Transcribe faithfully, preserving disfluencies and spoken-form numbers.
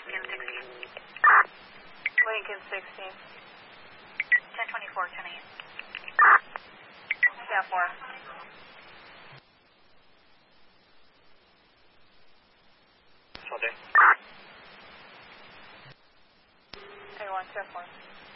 Lincoln sixteen. Lincoln sixteen. ten twenty-four, ten eight. Staff four. All day. A one, staff four.